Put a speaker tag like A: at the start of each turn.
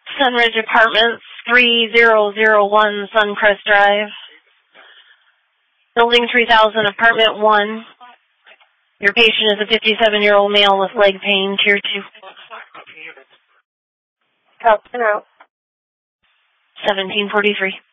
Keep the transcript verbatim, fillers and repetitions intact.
A: Sunridge Apartments, three zero zero one Suncrest Drive. Building three thousand, Apartment one. Your patient is a fifty-seven-year-old male with leg pain, tier two.
B: Captain out.
A: seventeen forty-three.